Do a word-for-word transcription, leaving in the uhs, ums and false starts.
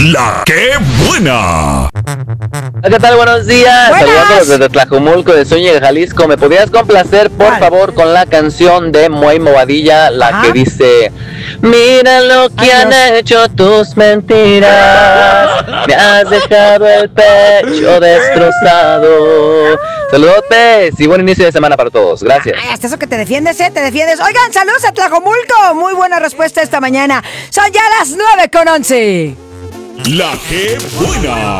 La que buena. ¿Qué tal? Buenos días. Buenas. Saludos desde Tlajumulco, de Zúñiga, Jalisco. ¿Me podrías complacer, por Vale. favor, con la canción de Moy Movadilla, la Ajá. que dice: mira lo que Ay, han Dios. hecho tus mentiras, me has dejado el pecho destrozado. Saludotes y buen inicio de semana para todos. Gracias. Ay, hasta eso que te defiendes, ¿eh? Te defiendes. Oigan, saludos a Tlajomulco. Muy buena respuesta esta mañana. Son ya las nueve con once. La que buena.